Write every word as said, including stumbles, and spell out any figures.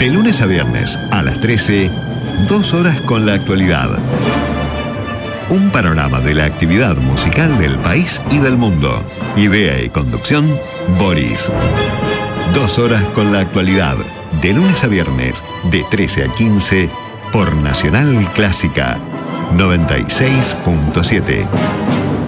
De lunes a viernes a las trece, dos horas con la actualidad. Un panorama de la actividad musical del país y del mundo. Idea y conducción, Boris. Dos horas con la actualidad. De lunes a viernes, de trece a quince, por Nacional Clásica noventa y seis punto siete.